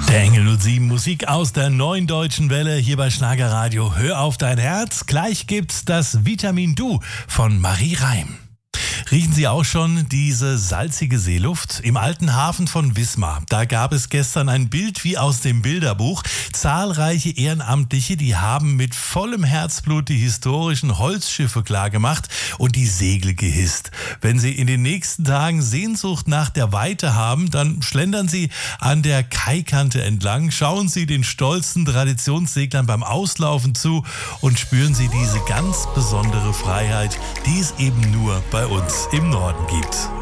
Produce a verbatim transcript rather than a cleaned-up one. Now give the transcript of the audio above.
Der Engel null sieben, Musik aus der neuen deutschen Welle hier bei Schlagerradio. Hör auf dein Herz, gleich gibt's das Vitamin Du von Marie Reim. Riechen Sie auch schon diese salzige Seeluft? Im alten Hafen von Wismar, da gab es gestern ein Bild wie aus dem Bilderbuch. Zahlreiche Ehrenamtliche, die haben mit vollem Herzblut die historischen Holzschiffe klargemacht und die Segel gehisst. Wenn Sie in den nächsten Tagen Sehnsucht nach der Weite haben, dann schlendern Sie an der Kaikante entlang, schauen Sie den stolzen Traditionsseglern beim Auslaufen zu und spüren Sie diese ganz besondere Freiheit, die es eben nur bei uns im Norden gibt.